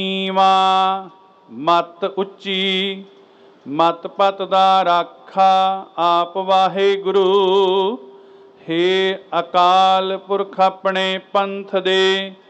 ਨੀਵਾ ਮਤ ਉੱਚੀ ਮਤ ਪਤ ਦਾ ਰਾਖਾ ਆਪ ਵਾਹਿਗੁਰੂ। ਹੇ ਅਕਾਲ ਪੁਰਖ ਆਪਣੇ ਪੰਥ ਦੇ